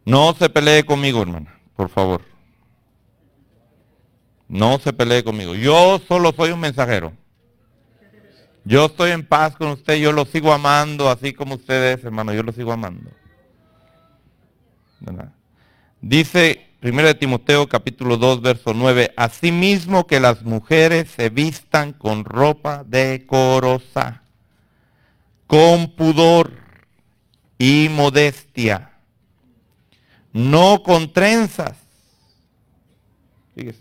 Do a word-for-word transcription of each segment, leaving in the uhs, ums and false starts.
No se pelee conmigo, hermana, por favor. No se pelee conmigo. Yo solo soy un mensajero. Yo estoy en paz con usted, yo lo sigo amando, así como usted es, hermano, yo lo sigo amando. ¿Verdad? Dice primero de Timoteo capítulo dos, verso nueve, asimismo que las mujeres se vistan con ropa decorosa, con pudor y modestia, no con trenzas. Fíjese.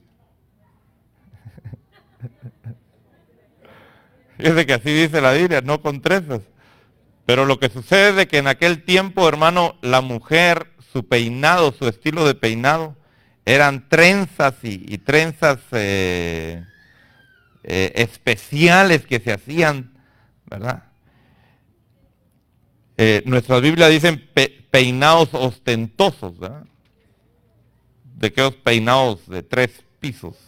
Fíjese que así dice la Biblia, no con trenzas. Pero lo que sucede es que en aquel tiempo, hermano, la mujer, su peinado, su estilo de peinado, eran trenzas y, y trenzas eh, eh, especiales que se hacían, ¿verdad? Eh, nuestras Biblias dicen pe peinados ostentosos, ¿verdad? De aquellos peinados de tres pisos.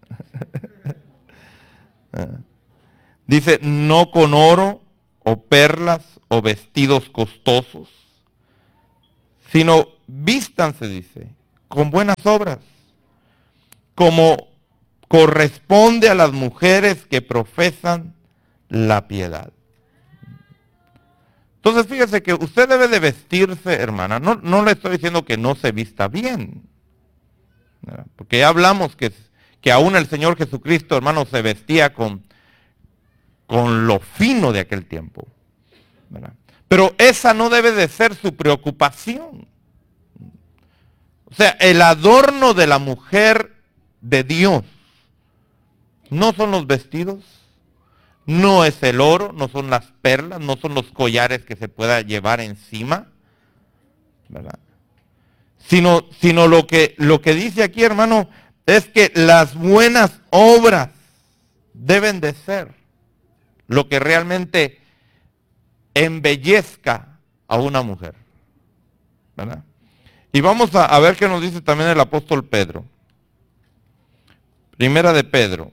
Dice, no con oro o perlas o vestidos costosos, sino vístanse, dice, con buenas obras, como corresponde a las mujeres que profesan la piedad. Entonces fíjese que usted debe de vestirse, hermana. No, no le estoy diciendo que no se vista bien, ¿verdad? Porque ya hablamos que, que aún el Señor Jesucristo, hermano, se vestía con, con lo fino de aquel tiempo, ¿verdad? Pero esa no debe de ser su preocupación. O sea, el adorno de la mujer de Dios no son los vestidos, no es el oro, no son las perlas, no son los collares que se pueda llevar encima, ¿verdad? Sino, sino lo que, lo que dice aquí, hermano, es que las buenas obras deben de ser lo que realmente embellezca a una mujer, ¿verdad? Y vamos a, a ver qué nos dice también el apóstol Pedro. Primera de Pedro,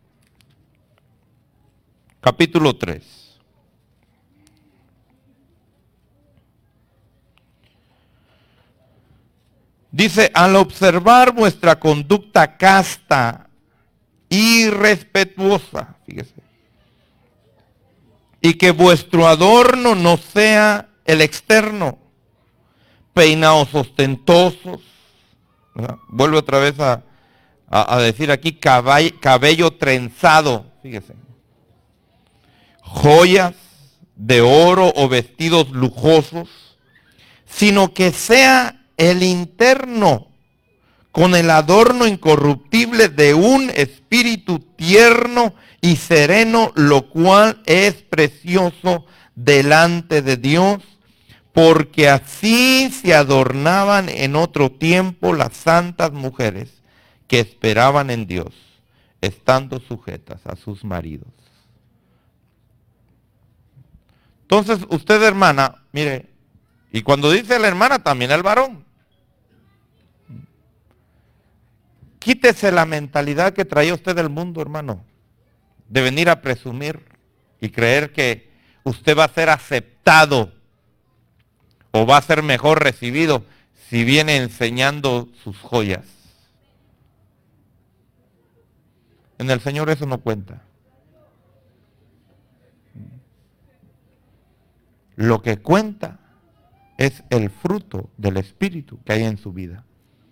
capítulo tres. Dice, al observar vuestra conducta casta y respetuosa, fíjese, y que vuestro adorno no sea el externo, peinados ostentosos, ¿verdad? Vuelve otra vez a, a, a decir aquí cabello, cabello trenzado, fíjese, joyas de oro o vestidos lujosos, sino que sea el interno con el adorno incorruptible de un espíritu tierno y sereno, lo cual es precioso delante de Dios, porque así se adornaban en otro tiempo las santas mujeres que esperaban en Dios, estando sujetas a sus maridos. Entonces, usted, hermana, mire, y cuando dice la hermana, también el varón. Quítese la mentalidad que traía usted del mundo, hermano, de venir a presumir y creer que usted va a ser aceptado o va a ser mejor recibido si viene enseñando sus joyas. En el Señor eso no cuenta. Lo que cuenta es el fruto del Espíritu que hay en su vida.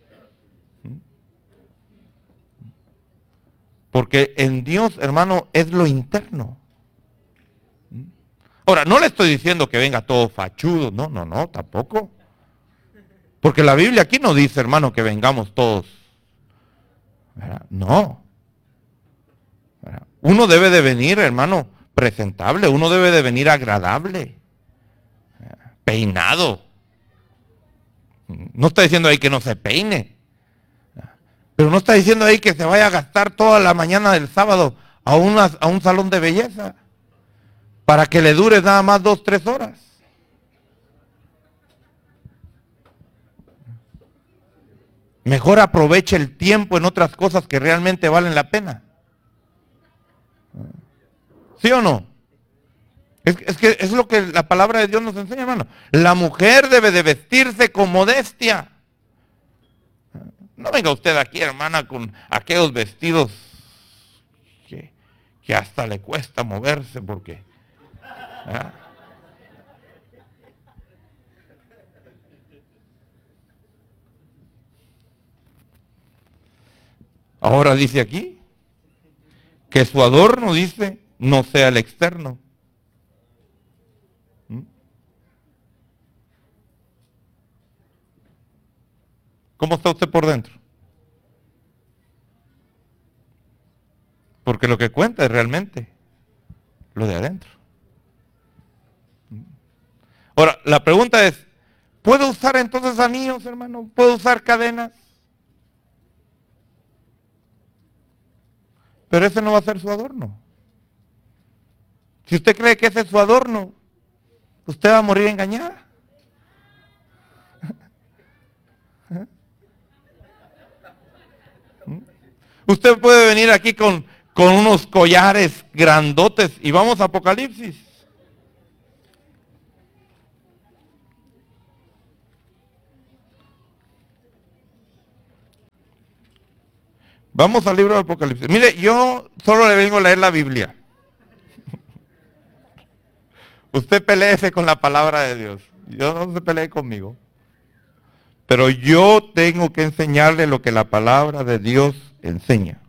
Porque en Dios, hermano, es lo interno. Ahora, no le estoy diciendo que venga todo fachudo, no, no, no, tampoco. Porque la Biblia aquí no dice, hermano, que vengamos todos. ¿Verdad? No. ¿Verdad? Uno debe de venir, hermano, presentable, uno debe de venir agradable, ¿verdad? Peinado. No está diciendo ahí que no se peine. Pero no está diciendo ahí que se vaya a gastar toda la mañana del sábado a, una, a un salón de belleza para que le dure nada más dos, tres horas. Mejor aproveche el tiempo en otras cosas que realmente valen la pena. ¿Sí o no? Es, es que es lo que la palabra de Dios nos enseña, hermano. La mujer debe de vestirse con modestia. No venga usted aquí, hermana, con aquellos vestidos que, que hasta le cuesta moverse porque... ¿ah? Ahora dice aquí que su adorno, dice, no sea el externo. ¿Mm? ¿Cómo está usted por dentro? Porque lo que cuenta es realmente lo de adentro. Ahora, la pregunta es, ¿puedo usar entonces anillos, hermano? ¿Puedo usar cadenas? Pero ese no va a ser su adorno. Si usted cree que ese es su adorno, usted va a morir engañada. Usted puede venir aquí con, con unos collares grandotes y vamos a Apocalipsis. Vamos al libro de Apocalipsis. Mire, yo solo le vengo a leer la Biblia. Usted peleese con la palabra de Dios. Yo no se pelee conmigo. Pero yo tengo que enseñarle lo que la palabra de Dios enseña.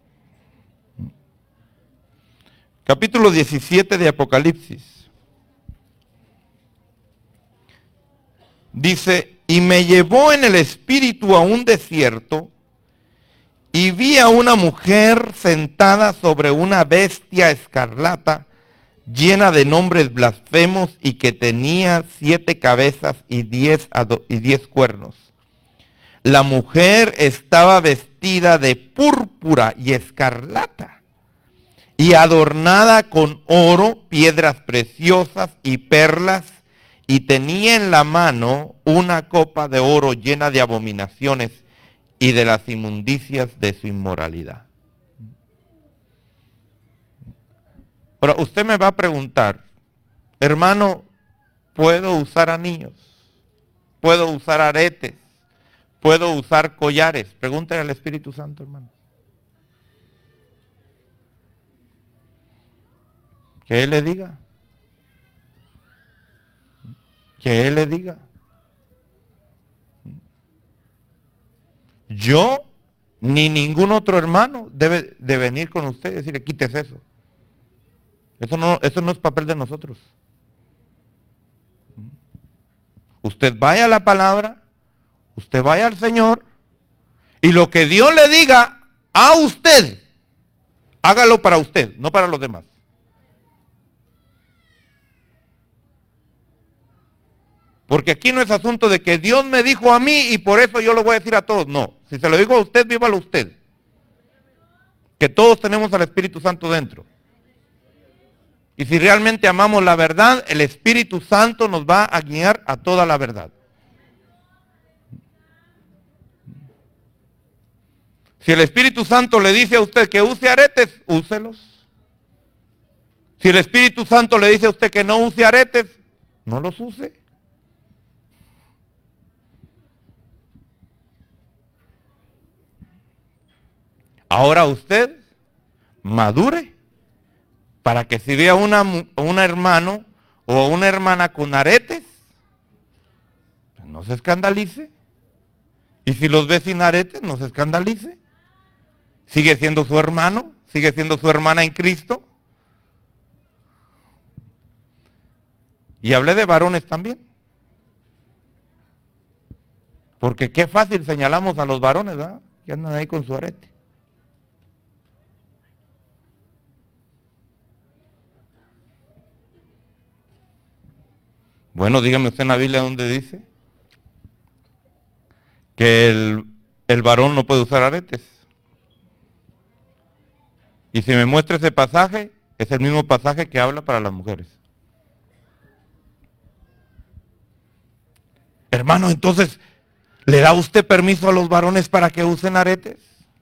Capítulo diecisiete de Apocalipsis. Dice, y me llevó en el espíritu a un desierto, y vi a una mujer sentada sobre una bestia escarlata, llena de nombres blasfemos y que tenía siete cabezas y diez, y diez cuernos. La mujer estaba vestida de púrpura y escarlata y adornada con oro, piedras preciosas y perlas, y tenía en la mano una copa de oro llena de abominaciones y de las inmundicias de su inmoralidad. Ahora, usted me va a preguntar, hermano, ¿puedo usar anillos? ¿Puedo usar aretes? ¿Puedo usar collares? Pregúntale al Espíritu Santo, hermano. Que Él le diga. Que Él le diga. Yo ni ningún otro hermano debe de venir con usted y decirle, quítese eso. Eso no, eso no es papel de nosotros. Usted vaya a la palabra, usted vaya al Señor, y lo que Dios le diga a usted, hágalo para usted, no para los demás. Porque aquí no es asunto de que Dios me dijo a mí y por eso yo lo voy a decir a todos. No, si se lo digo a usted, vívalo usted. Que todos tenemos al Espíritu Santo dentro. Y si realmente amamos la verdad, el Espíritu Santo nos va a guiar a toda la verdad. Si el Espíritu Santo le dice a usted que use aretes, úselos. Si el Espíritu Santo le dice a usted que no use aretes, no los use. Ahora usted madure para que si vea una, una hermano o una hermana con aretes, pues no se escandalice. Y si los ve sin aretes, no se escandalice. Sigue siendo su hermano, sigue siendo su hermana en Cristo. Y hablé de varones también. Porque qué fácil señalamos a los varones, ¿verdad? Que andan ahí con su arete. Bueno, dígame usted en la Biblia dónde dice que el, el varón no puede usar aretes. Y si me muestra ese pasaje, es el mismo pasaje que habla para las mujeres. Hermano, entonces, ¿le da usted permiso a los varones para que usen aretes?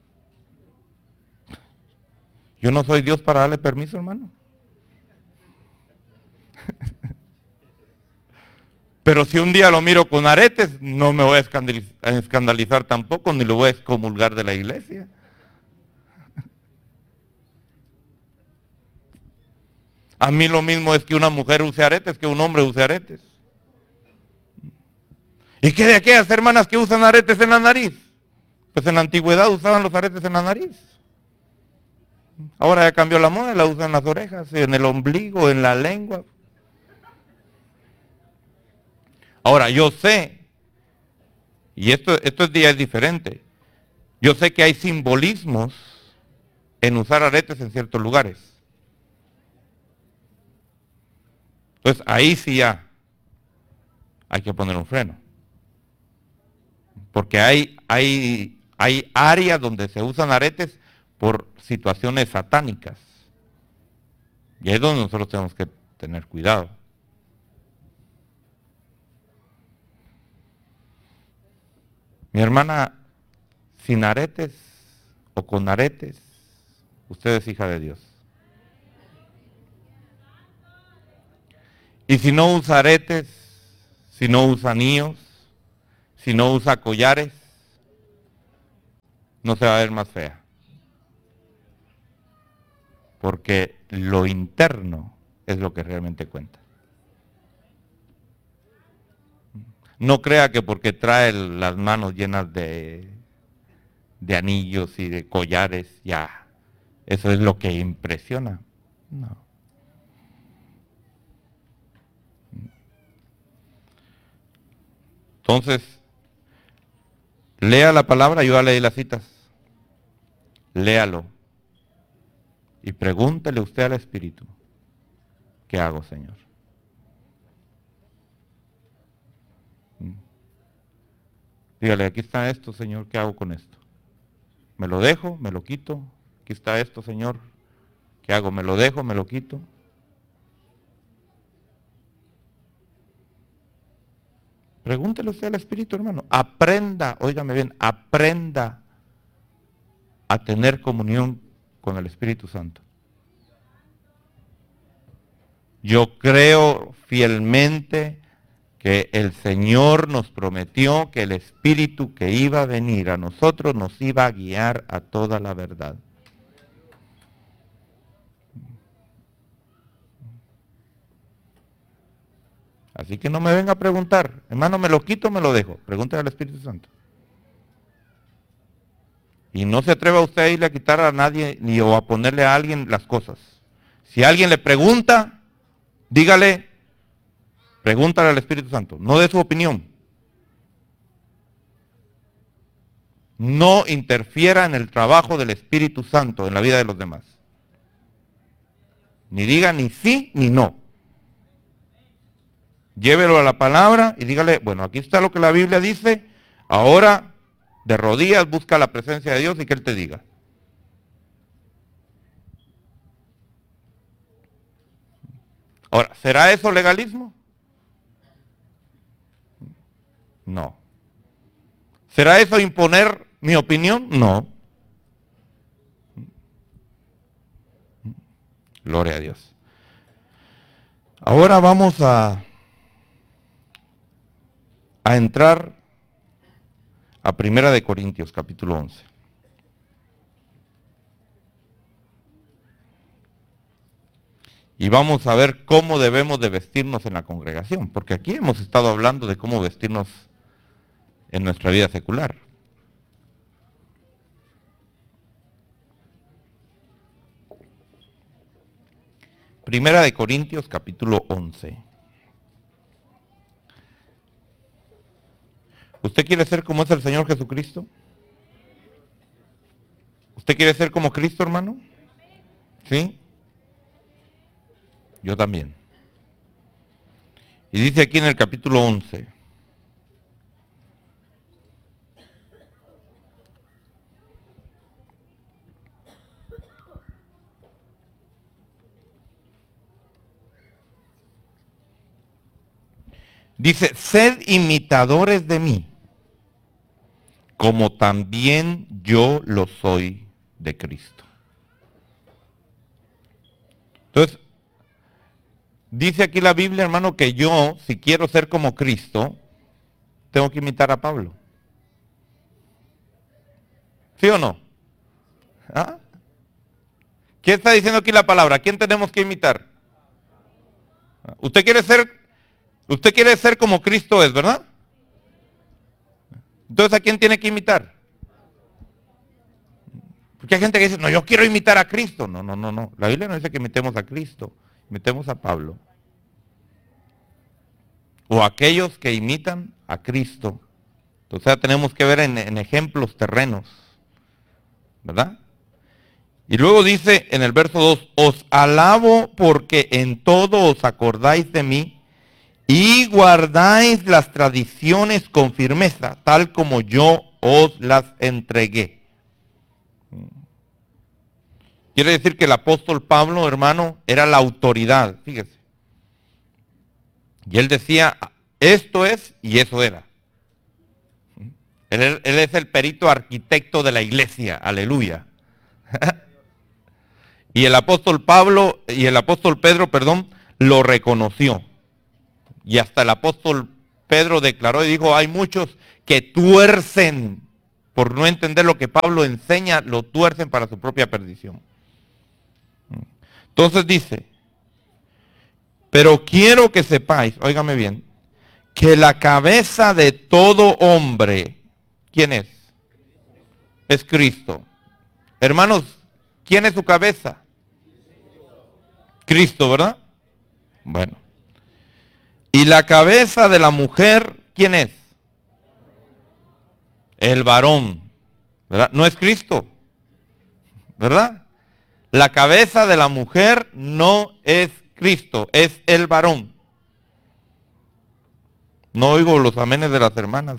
Yo no soy Dios para darle permiso, hermano. Pero si un día lo miro con aretes, no me voy a escandalizar, a escandalizar tampoco, ni lo voy a excomulgar de la iglesia. A mí lo mismo es que una mujer use aretes que un hombre use aretes. ¿Y qué de aquellas hermanas que usan aretes en la nariz? Pues en la antigüedad usaban los aretes en la nariz. Ahora ya cambió la moda, la usan en las orejas, en el ombligo, en la lengua. Ahora, yo sé, y esto, esto día es diferente, yo sé que hay simbolismos en usar aretes en ciertos lugares. Entonces, ahí sí ya hay que poner un freno. Porque hay, hay, hay áreas donde se usan aretes por situaciones satánicas. Y ahí es donde nosotros tenemos que tener cuidado. Mi hermana, sin aretes o con aretes, usted es hija de Dios. Y si no usa aretes, si no usa anillos, si no usa collares, no se va a ver más fea. Porque lo interno es lo que realmente cuenta. No crea que porque trae las manos llenas de, de anillos y de collares, ya, eso es lo que impresiona. No. Entonces, lea la palabra, yo ya leí las citas. Léalo. Y pregúntele usted al Espíritu, ¿qué hago, Señor? Dígale, aquí está esto, Señor, ¿qué hago con esto? ¿Me lo dejo? ¿Me lo quito? Aquí está esto, Señor, ¿qué hago? ¿Me lo dejo? ¿Me lo quito? Pregúntele usted al Espíritu, hermano. Aprenda, óigame bien, aprenda a tener comunión con el Espíritu Santo. Yo creo fielmente que el Señor nos prometió que el Espíritu que iba a venir a nosotros nos iba a guiar a toda la verdad. Así que no me venga a preguntar, hermano, ¿me lo quito o me lo dejo? Pregúntale al Espíritu Santo. Y no se atreva usted a irle a quitar a nadie ni o a ponerle a alguien las cosas. Si alguien le pregunta, dígale, pregúntale al Espíritu Santo, no dé su opinión. No interfiera en el trabajo del Espíritu Santo en la vida de los demás. Ni diga ni sí ni no. Llévelo a la palabra y dígale, bueno, aquí está lo que la Biblia dice, ahora de rodillas busca la presencia de Dios y que Él te diga. Ahora, ¿será eso legalismo? No. ¿Será eso imponer mi opinión? No. Gloria a Dios. Ahora vamos a, a entrar a Primera de Corintios, capítulo once. Y vamos a ver cómo debemos de vestirnos en la congregación, porque aquí hemos estado hablando de cómo vestirnos en nuestra vida secular. Primera de Corintios, capítulo once. ¿Usted quiere ser como es el Señor Jesucristo? ¿Usted quiere ser como Cristo, hermano? ¿Sí? Yo también. Y dice aquí en el capítulo once. Dice, sed imitadores de mí, como también yo lo soy de Cristo. Entonces, Dice aquí la Biblia, hermano, que yo, si quiero ser como Cristo, tengo que imitar a Pablo. ¿Sí o no? ¿Ah? ¿Qué está diciendo aquí la palabra? ¿A quién tenemos que imitar? Usted quiere ser, usted quiere ser como Cristo es, ¿verdad? Entonces, ¿a quién tiene que imitar? Porque hay gente que dice, no, yo quiero imitar a Cristo. No, no, no, no. La Biblia no dice que imitemos a Cristo, imitemos a Pablo. O aquellos que imitan a Cristo. O sea, tenemos que ver en, en ejemplos terrenos, ¿verdad? Y luego dice en el verso dos, os alabo porque en todo os acordáis de mí y guardáis las tradiciones con firmeza, tal como yo os las entregué. Quiere decir que el apóstol Pablo, hermano, era la autoridad, fíjese. Y él decía, esto es y eso era. Él, él es el perito arquitecto de la iglesia, aleluya. Y el apóstol Pablo, y el apóstol Pedro, perdón, lo reconoció. Y hasta el apóstol Pedro declaró y dijo, hay muchos que tuercen, por no entender lo que Pablo enseña, lo tuercen para su propia perdición. Entonces dice, pero quiero que sepáis, óigame bien, que la cabeza de todo hombre, ¿quién es? Es Cristo. Hermanos, ¿quién es su cabeza? Cristo, ¿verdad? Bueno. ¿Y la cabeza de la mujer, quién es? El varón, ¿verdad? No es Cristo, ¿verdad? La cabeza de la mujer no es Cristo, es el varón. No oigo los amenes de las hermanas.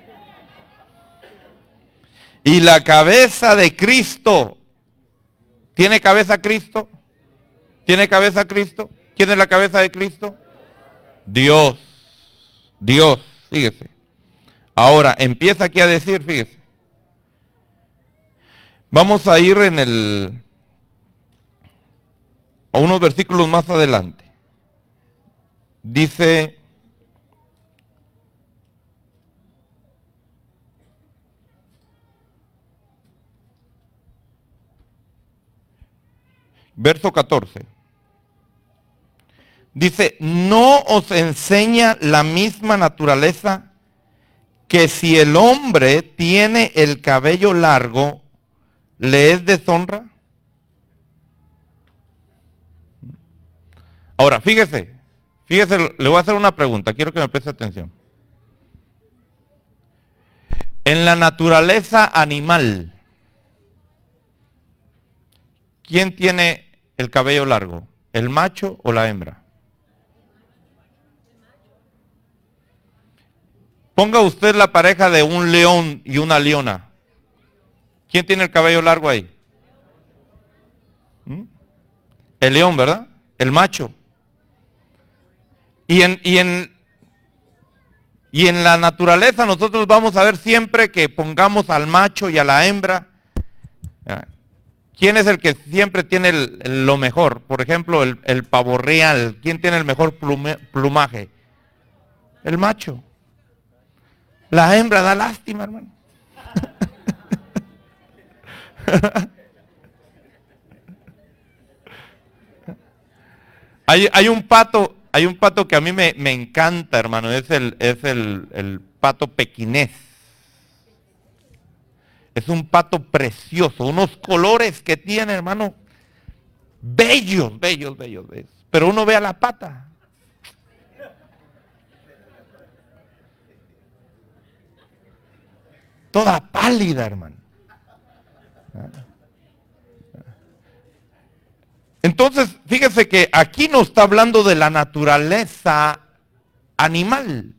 Y la cabeza de Cristo, ¿tiene cabeza Cristo? ¿Tiene cabeza Cristo? ¿Quién es la cabeza de Cristo? Dios. Dios, fíjese. Ahora, empieza aquí a decir, fíjese. Vamos a ir en el, a unos versículos más adelante. Dice, verso catorce. Dice, ¿no os enseña la misma naturaleza que si el hombre tiene el cabello largo, le es deshonra? Ahora, fíjese, fíjese, le voy a hacer una pregunta, quiero que me preste atención. En la naturaleza animal, ¿quién tiene el cabello largo? ¿El macho o la hembra? Ponga usted la pareja de un león y una leona. ¿Quién tiene el cabello largo ahí? ¿Mm? El león, ¿verdad? El macho. Y en, y, en, y en la naturaleza nosotros vamos a ver siempre que pongamos al macho y a la hembra. ¿Quién es el que siempre tiene el, el, lo mejor? Por ejemplo, el, el pavo real. ¿Quién tiene el mejor plume, plumaje? El macho. La hembra da lástima, hermano. hay, hay un pato, hay un pato que a mí me, me encanta, hermano. Es el, es el, el pato pequinés. Es un pato precioso, unos colores que tiene, hermano, bellos, bellos, bellos, bellos. Pero uno ve a la pata. Toda pálida, hermano. Entonces, fíjese que aquí no está hablando de la naturaleza animal.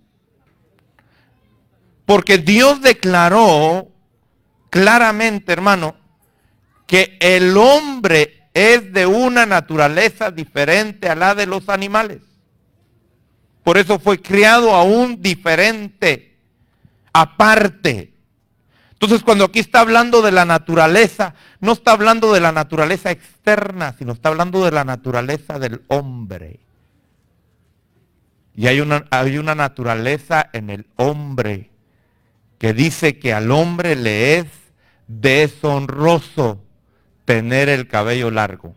Porque Dios declaró claramente, hermano, que el hombre es de una naturaleza diferente a la de los animales. Por eso fue criado aún diferente, aparte. Entonces, cuando aquí está hablando de la naturaleza, no está hablando de la naturaleza externa, sino está hablando de la naturaleza del hombre. Y hay una, hay una naturaleza en el hombre que dice que al hombre le es deshonroso tener el cabello largo.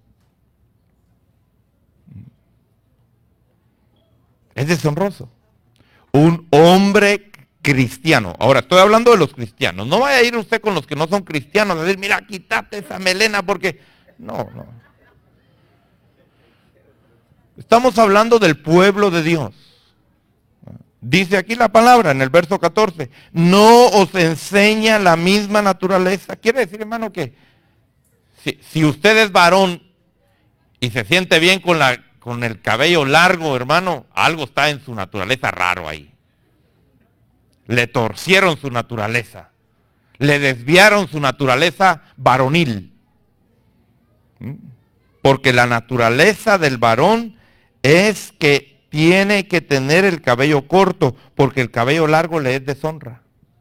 Es deshonroso. Un hombre cristiano. Ahora, estoy hablando de los cristianos. No vaya a ir usted con los que no son cristianos a decir, mira, quítate esa melena porque... No, no. Estamos hablando del pueblo de Dios. Dice aquí la palabra en el verso catorce, no os enseña la misma naturaleza. Quiere decir, hermano, que si, si usted es varón y se siente bien con, la, con el cabello largo, hermano, algo está en su naturaleza raro ahí. Le torcieron su naturaleza. Le desviaron su naturaleza varonil. Porque la naturaleza del varón es que tiene que tener el cabello corto, porque el cabello largo le es deshonra.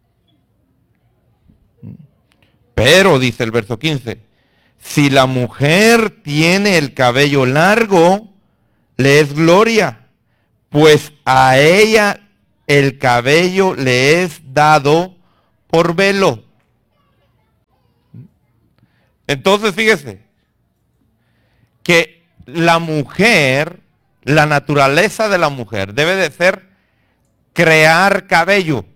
Pero, dice el verso quince, si la mujer tiene el cabello largo, le es gloria, pues a ella el cabello le es dado por velo. Entonces, fíjese, que la mujer, la naturaleza de la mujer debe de ser crear cabello.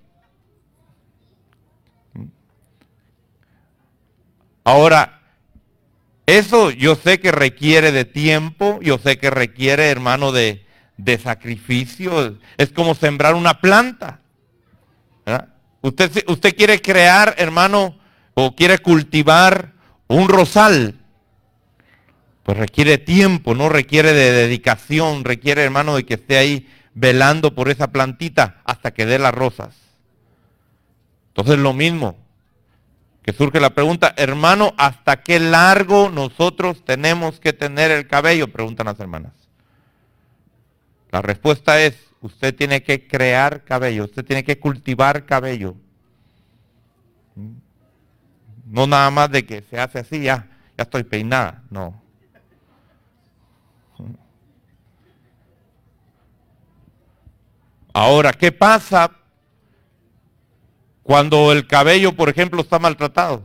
Ahora, eso yo sé que requiere de tiempo, yo sé que requiere, hermano, de, de sacrificio. Es como sembrar una planta. ¿Verdad? Usted, usted quiere crear, hermano, o quiere cultivar un rosal. Pues requiere tiempo, no requiere de dedicación, requiere, hermano, de que esté ahí velando por esa plantita hasta que dé las rosas. Entonces lo mismo, que surge la pregunta, hermano, ¿hasta qué largo nosotros tenemos que tener el cabello? Preguntan las hermanas. La respuesta es, usted tiene que crear cabello, usted tiene que cultivar cabello. No nada más de que se hace así, ya, ya estoy peinada, no. Ahora, ¿qué pasa cuando el cabello, por ejemplo, está maltratado?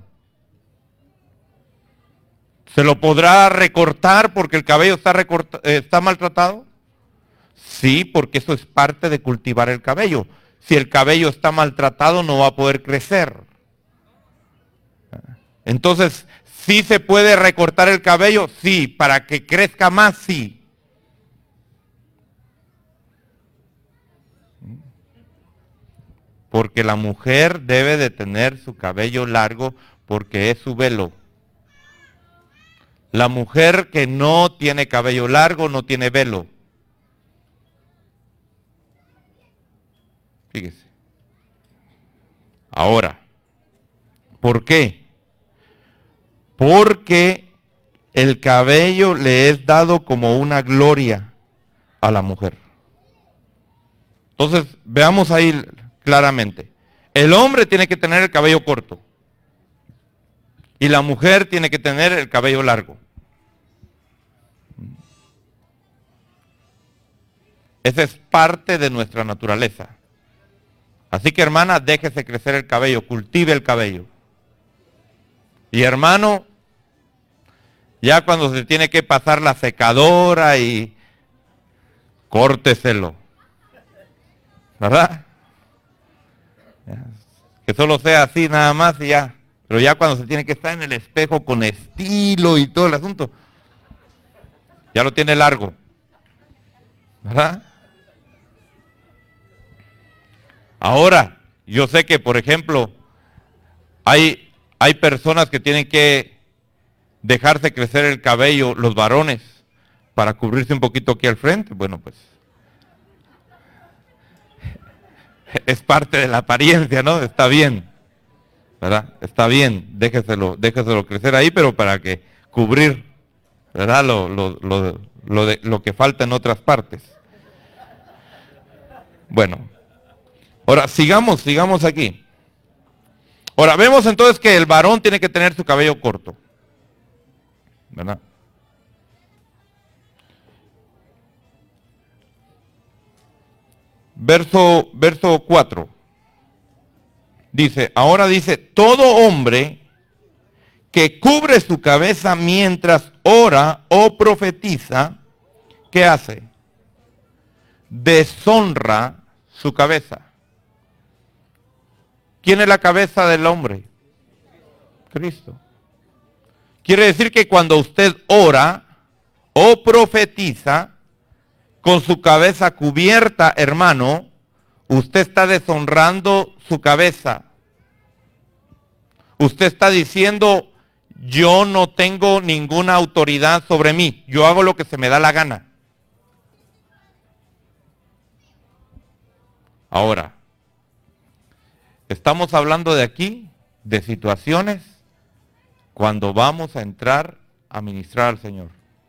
¿Se lo podrá recortar porque el cabello está, recorta, eh, está maltratado? Sí, porque eso es parte de cultivar el cabello. Si el cabello está maltratado, no va a poder crecer. Entonces, ¿sí se puede recortar el cabello? Sí, para que crezca más, sí. Porque la mujer debe de tener su cabello largo porque es su velo. La mujer que no tiene cabello largo no tiene velo. Fíjese. Ahora, ¿por qué? Porque el cabello le es dado como una gloria a la mujer. Entonces, veamos ahí claramente. El hombre tiene que tener el cabello corto. Y la mujer tiene que tener el cabello largo. Esa es parte de nuestra naturaleza. Así que, hermana, déjese crecer el cabello, cultive el cabello. Y hermano, ya cuando se tiene que pasar la secadora y córteselo. ¿Verdad? Que solo sea así nada más y ya. Pero ya cuando se tiene que estar en el espejo con estilo y todo el asunto, ya lo tiene largo. ¿Verdad? Ahora, yo sé que, por ejemplo, hay, hay personas que tienen que dejarse crecer el cabello, los varones, para cubrirse un poquito aquí al frente. Bueno, pues es parte de la apariencia, ¿no? Está bien, ¿verdad? Está bien, déjeselo, déjeselo crecer ahí, pero para que cubrir, ¿verdad? Lo, lo, lo, lo, de, lo que falta en otras partes. Bueno, ahora sigamos, sigamos aquí. Ahora, vemos entonces que el varón tiene que tener su cabello corto, ¿verdad? verso, verso cuatro. Dice, ahora dice, todo hombre que cubre su cabeza mientras ora o profetiza, ¿qué hace? Deshonra su cabeza. ¿Quién es la cabeza del hombre? Cristo. Quiere decir que cuando usted ora o profetiza con su cabeza cubierta, hermano, usted está deshonrando su cabeza. Usted está diciendo, yo no tengo ninguna autoridad sobre mí, yo hago lo que se me da la gana. Ahora, estamos hablando de aquí, de situaciones cuando vamos a entrar a ministrar al Señor.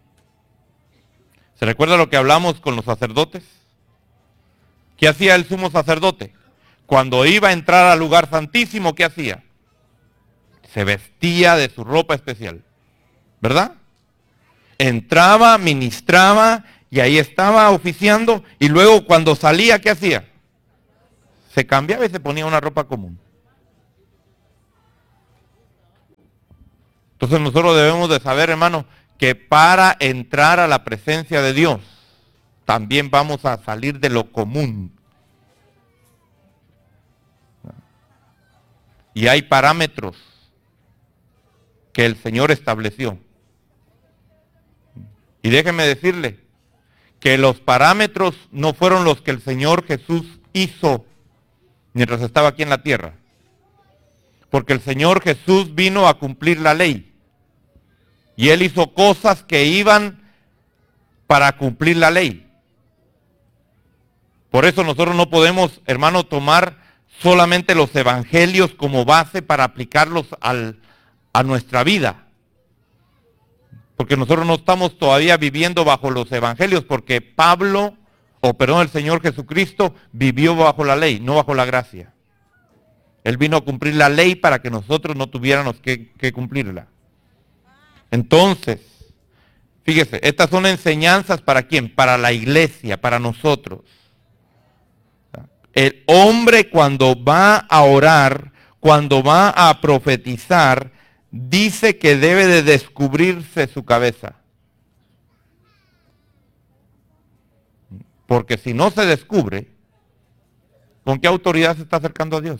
¿Se recuerda lo que hablamos con los sacerdotes? ¿Qué hacía el sumo sacerdote? Cuando iba a entrar al lugar santísimo, ¿qué hacía? Se vestía de su ropa especial, ¿verdad? Entraba, ministraba y ahí estaba oficiando y luego cuando salía, ¿qué hacía? Se cambiaba y se ponía una ropa común. Entonces nosotros debemos de saber, hermano, que para entrar a la presencia de Dios, también vamos a salir de lo común. Y hay parámetros que el Señor estableció. Y déjeme decirle que los parámetros no fueron los que el Señor Jesús hizo mientras estaba aquí en la tierra. Porque el Señor Jesús vino a cumplir la ley. Y Él hizo cosas que iban para cumplir la ley. Por eso nosotros no podemos, hermano, tomar solamente los evangelios como base para aplicarlos al, a nuestra vida. Porque nosotros no estamos todavía viviendo bajo los evangelios, porque Pablo, o perdón, el Señor Jesucristo vivió bajo la ley, no bajo la gracia. Él vino a cumplir la ley para que nosotros no tuviéramos que, que cumplirla. Entonces, fíjese, estas son enseñanzas para quién, para la iglesia, para nosotros. El hombre cuando va a orar, cuando va a profetizar, dice que debe de descubrirse su cabeza. Porque si no se descubre, ¿con qué autoridad se está acercando a Dios?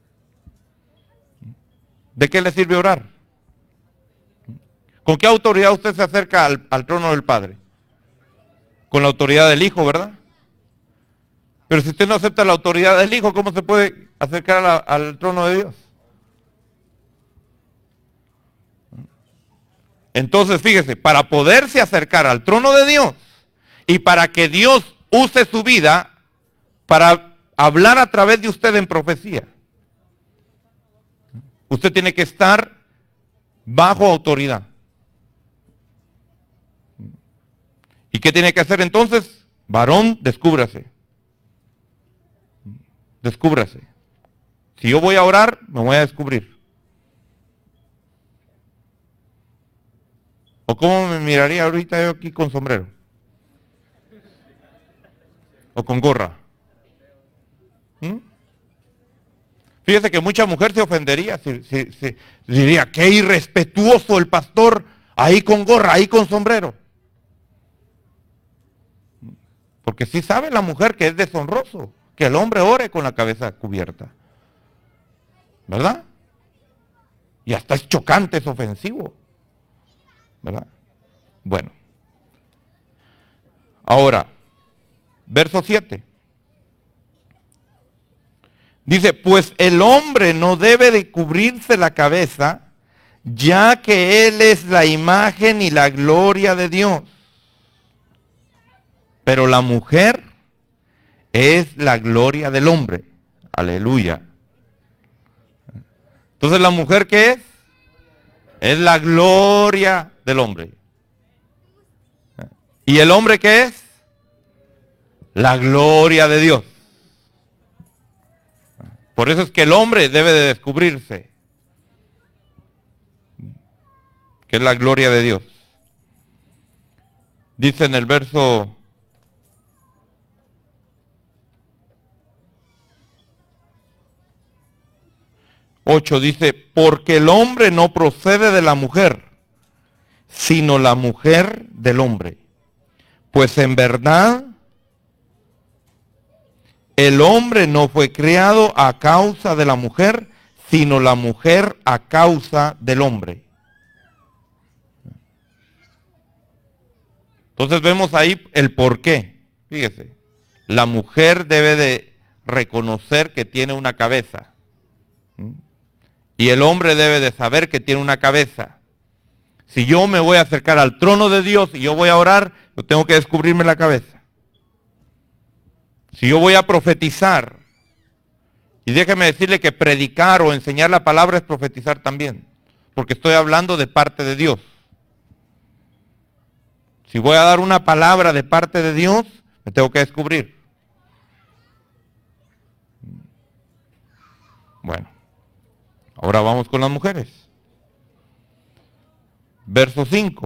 ¿De qué le sirve orar? ¿Con qué autoridad usted se acerca al, al trono del Padre? Con la autoridad del Hijo, ¿verdad? Pero si usted no acepta la autoridad del Hijo, ¿cómo se puede acercar a la, al trono de Dios? Entonces, fíjese, para poderse acercar al trono de Dios y para que Dios use su vida para hablar a través de usted en profecía, usted tiene que estar bajo autoridad. ¿Y qué tiene que hacer entonces? Varón, descúbrase. Descúbrase. Si yo voy a orar, me voy a descubrir. ¿O cómo me miraría ahorita yo aquí con sombrero? ¿O con gorra? ¿Mm? Fíjese que mucha mujer se ofendería, si, si, si, diría, qué irrespetuoso el pastor, ahí con gorra, ahí con sombrero. Porque sí sabe la mujer que es deshonroso, que el hombre ore con la cabeza cubierta. ¿Verdad? Y hasta es chocante, es ofensivo. ¿Verdad? Bueno. Ahora, verso siete. Dice, pues el hombre no debe de cubrirse la cabeza, ya que él es la imagen y la gloria de Dios. Pero la mujer es la gloria del hombre. Aleluya. Entonces, ¿la mujer qué es? Es la gloria del hombre. ¿Y el hombre qué es? La gloria de Dios. Por eso es que el hombre debe de descubrirse, que es la gloria de Dios. Dice en el verso ocho dice, porque el hombre no procede de la mujer, sino la mujer del hombre. Pues en verdad, el hombre no fue creado a causa de la mujer, sino la mujer a causa del hombre. Entonces vemos ahí el por qué. Fíjese, la mujer debe de reconocer que tiene una cabeza. Y el hombre debe de saber que tiene una cabeza. Si yo me voy a acercar al trono de Dios y yo voy a orar, yo tengo que descubrirme la cabeza. Si yo voy a profetizar, y déjeme decirle que predicar o enseñar la palabra es profetizar también, porque estoy hablando de parte de Dios. Si voy a dar una palabra de parte de Dios, me tengo que descubrir. Bueno, ahora vamos con las mujeres. Verso cinco.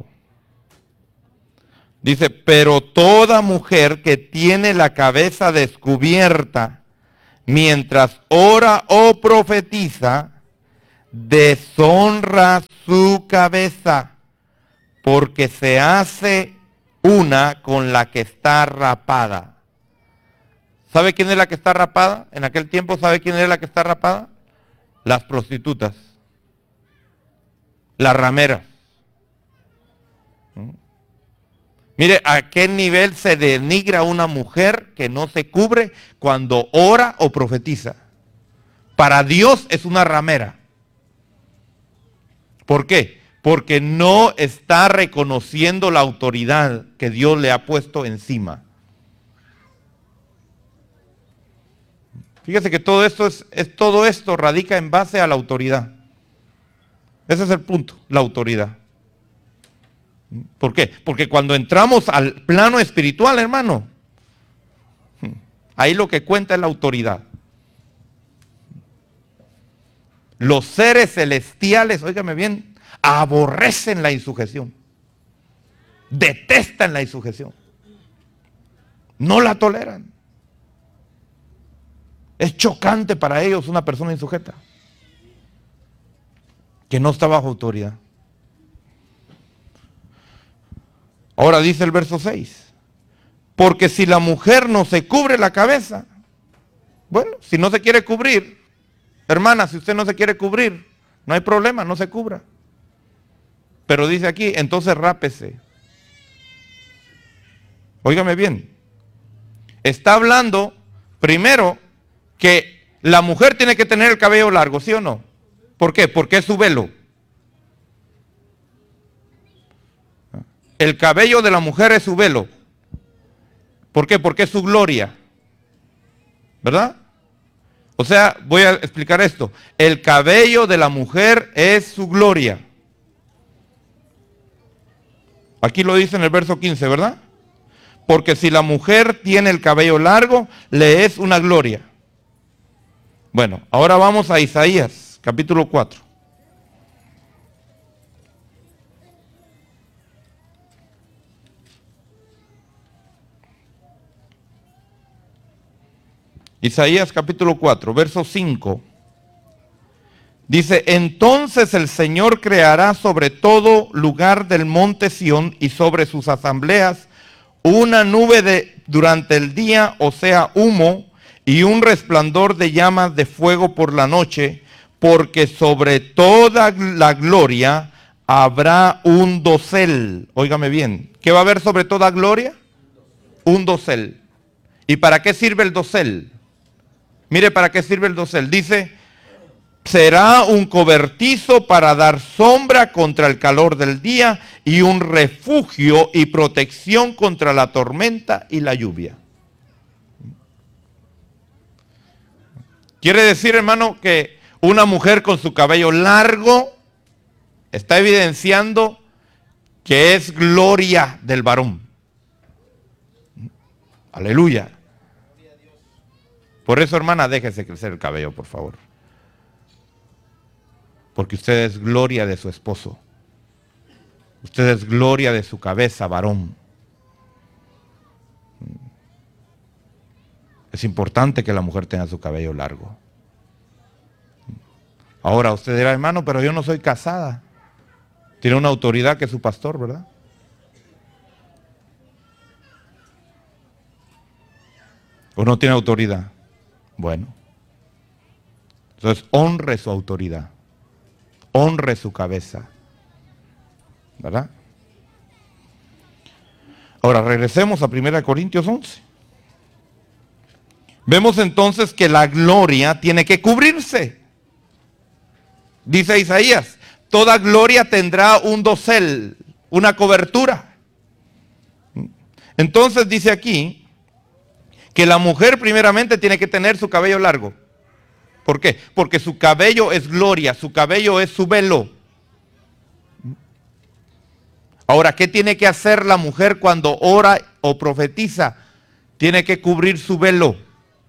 Dice, pero toda mujer que tiene la cabeza descubierta mientras ora o profetiza, deshonra su cabeza, porque se hace una con la que está rapada. ¿Sabe quién es la que está rapada? En aquel tiempo, ¿sabe quién es la que está rapada? Las prostitutas, las rameras. ¿Mm? Mire, a qué nivel se denigra una mujer que no se cubre cuando ora o profetiza. Para Dios es una ramera. ¿Por qué? Porque no está reconociendo la autoridad que Dios le ha puesto encima. Fíjese que todo esto es, es todo esto radica en base a la autoridad. Ese es el punto, la autoridad. ¿Por qué? Porque cuando entramos al plano espiritual, hermano, ahí lo que cuenta es la autoridad. Los seres celestiales, óigame bien, aborrecen la insujeción. Detestan la insujeción. No la toleran. Es chocante para ellos una persona insujeta, que no está bajo autoridad. Ahora dice el verso seis, porque si la mujer no se cubre la cabeza, bueno, si no se quiere cubrir, hermana, si usted no se quiere cubrir, no hay problema, no se cubra. Pero dice aquí, entonces rápese. Óigame bien, está hablando primero que la mujer tiene que tener el cabello largo, ¿sí o no? ¿Por qué? Porque es su velo. El cabello de la mujer es su velo. ¿Por qué? Porque es su gloria. ¿Verdad? O sea, voy a explicar esto. El cabello de la mujer es su gloria. Aquí lo dice en el verso quince, ¿verdad? Porque si la mujer tiene el cabello largo, le es una gloria. Bueno, ahora vamos a Isaías, capítulo cuatro. Isaías capítulo cuatro, verso cinco. Dice, entonces el Señor creará sobre todo lugar del monte Sión y sobre sus asambleas una nube de durante el día, o sea, humo, y un resplandor de llamas de fuego por la noche, porque sobre toda la gloria habrá un dosel. Óigame bien, ¿qué va a haber sobre toda gloria? Un dosel. ¿Y para qué sirve el dosel? Mire para qué sirve el dosel. Dice, será un cobertizo para dar sombra contra el calor del día y un refugio y protección contra la tormenta y la lluvia. Quiere decir, hermano, que una mujer con su cabello largo está evidenciando que es gloria del varón. Aleluya. Por eso, hermana, déjese crecer el cabello, por favor. Porque usted es gloria de su esposo. Usted es gloria de su cabeza, varón. Es importante que la mujer tenga su cabello largo. Ahora usted dirá, hermano, pero yo no soy casada. Tiene una autoridad que es su pastor, ¿verdad? ¿O no tiene autoridad? Bueno. Entonces honre su autoridad. Honre su cabeza. ¿Verdad? Ahora regresemos a primera Corintios once. Vemos entonces que la gloria tiene que cubrirse. Dice Isaías, toda gloria tendrá un dosel, una cobertura. Entonces dice aquí que la mujer primeramente tiene que tener su cabello largo. ¿Por qué? Porque su cabello es gloria, su cabello es su velo. Ahora, ¿qué tiene que hacer la mujer cuando ora o profetiza? Tiene que cubrir su velo.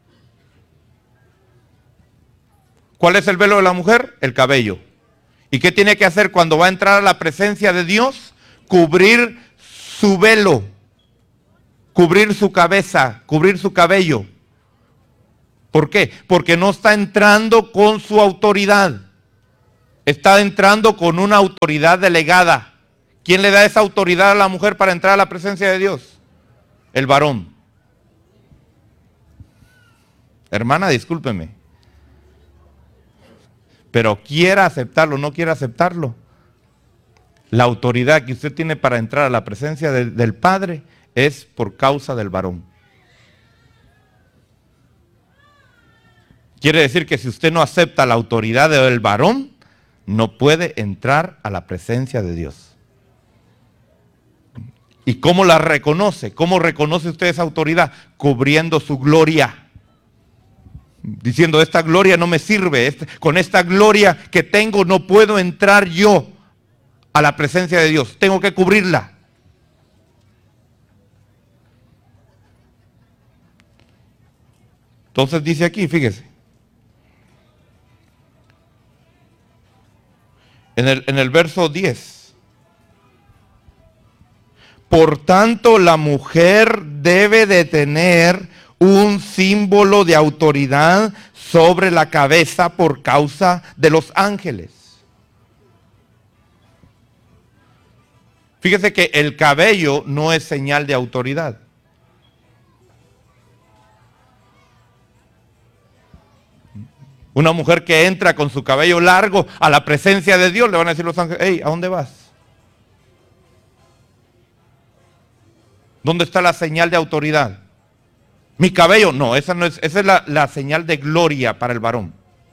¿Cuál es el velo de la mujer? El cabello. ¿Y qué tiene que hacer cuando va a entrar a la presencia de Dios? Cubrir su velo, cubrir su cabeza, cubrir su cabello. ¿Por qué? Porque no está entrando con su autoridad. Está entrando con una autoridad delegada. ¿Quién le da esa autoridad a la mujer para entrar a la presencia de Dios? El varón. Hermana, discúlpeme. Pero quiera aceptarlo, no quiera aceptarlo. La autoridad que usted tiene para entrar a la presencia de, del Padre es por causa del varón. Quiere decir que si usted no acepta la autoridad del varón, no puede entrar a la presencia de Dios. ¿Y cómo la reconoce? ¿Cómo reconoce usted esa autoridad? Cubriendo su gloria. Diciendo, esta gloria no me sirve, este, con esta gloria que tengo no puedo entrar yo a la presencia de Dios, tengo que cubrirla. Entonces dice aquí, fíjese, en el, en el verso diez, por tanto la mujer debe de tener un símbolo de autoridad sobre la cabeza por causa de los ángeles. Fíjese que el cabello no es señal de autoridad. Una mujer que entra con su cabello largo a la presencia de Dios, le van a decir los ángeles, hey, ¿a dónde vas? ¿Dónde está la señal de autoridad? Mi cabello, no, esa no es, esa es la, la señal de gloria para el varón.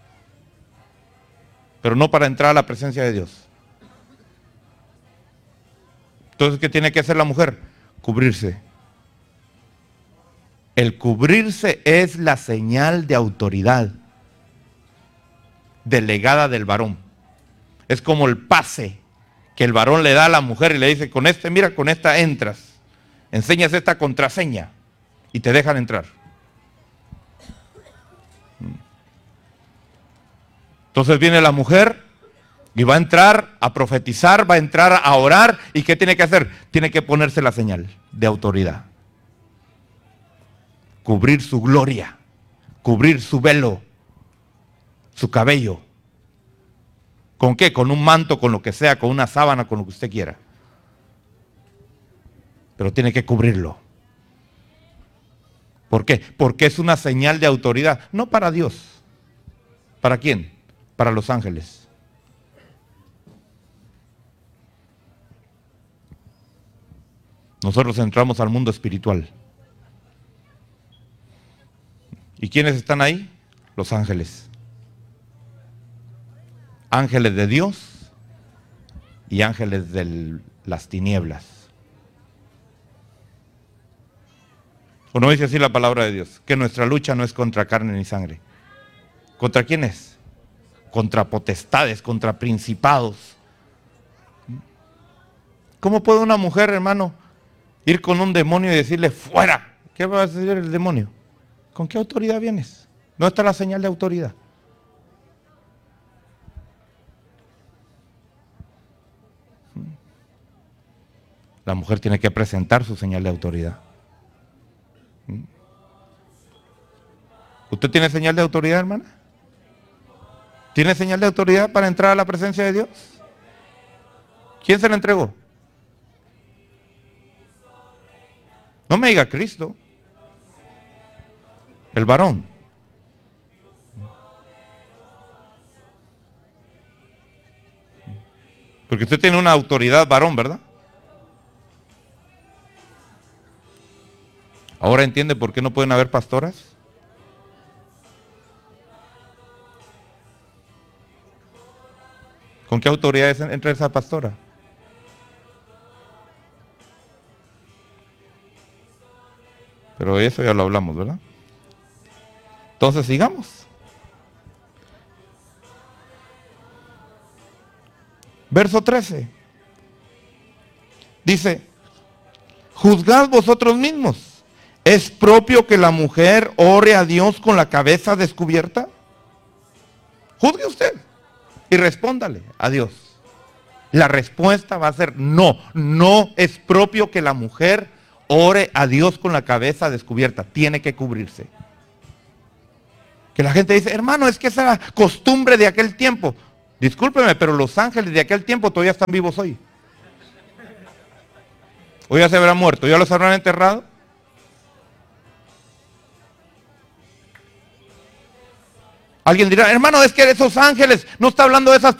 Pero no para entrar a la presencia de Dios. Entonces, ¿qué tiene que hacer la mujer? Cubrirse. El cubrirse es la señal de autoridad delegada del varón. Es como el pase que el varón le da a la mujer y le dice, con este, mira, con esta entras. Enseñas esta contraseña. Y te dejan entrar. Entonces viene la mujer y va a entrar a profetizar, va a entrar a orar. ¿Y qué tiene que hacer? Tiene que ponerse la señal de autoridad. Cubrir su gloria, cubrir su velo, su cabello. ¿Con qué? Con un manto, con lo que sea, con una sábana, con lo que usted quiera. Pero tiene que cubrirlo. ¿Por qué? Porque es una señal de autoridad, no para Dios. ¿Para quién? Para los ángeles. Nosotros entramos al mundo espiritual. ¿Y quiénes están ahí? Los ángeles. Ángeles de Dios y ángeles de las tinieblas. ¿O no dice así la palabra de Dios? Que nuestra lucha no es contra carne ni sangre. ¿Contra quién es? Contra potestades, contra principados. ¿Cómo puede una mujer, hermano, ir con un demonio y decirle fuera? ¿Qué va a decir el demonio? ¿Con qué autoridad vienes? ¿Dónde está la señal de autoridad? La mujer tiene que presentar su señal de autoridad. ¿Usted tiene señal de autoridad, hermana? ¿Tiene señal de autoridad para entrar a la presencia de Dios? ¿Quién se la entregó? No me diga Cristo. El varón. Porque usted tiene una autoridad varón, ¿verdad? ¿Ahora entiende por qué no pueden haber pastoras? ¿Con qué autoridad entra esa pastora? Pero eso ya lo hablamos, ¿verdad? Entonces sigamos. Verso trece. Dice, juzgad vosotros mismos. ¿Es propio que la mujer ore a Dios con la cabeza descubierta? Juzgue usted y respóndale a Dios. La respuesta va a ser no. No es propio que la mujer ore a Dios con la cabeza descubierta. Tiene que cubrirse. Que la gente dice, hermano, es que esa era costumbre de aquel tiempo. Discúlpeme, pero los ángeles de aquel tiempo todavía están vivos hoy. Hoy ya se habrán muerto, ya los habrán enterrado. Alguien dirá, hermano, es que esos ángeles, no está hablando de esas